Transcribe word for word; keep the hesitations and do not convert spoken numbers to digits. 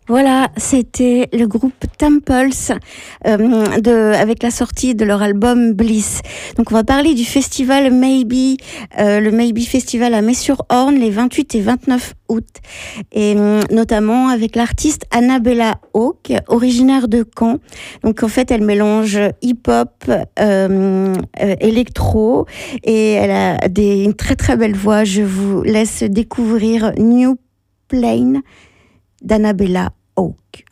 Voilà, c'était le groupe Temples euh, de, avec la sortie de leur album Bliss. Donc on va parler du festival Maybe, euh, le Maybe Festival à Metz-sur-Orne les vingt-huit et vingt-neuf août. Et euh, notamment avec l'artiste Annabella Hawk, originaire de Caen. Donc en fait elle mélange hip-hop, euh, euh, électro et elle a des, une très très belle voix. Je vous laisse découvrir New Plane d'Annabella Hawk.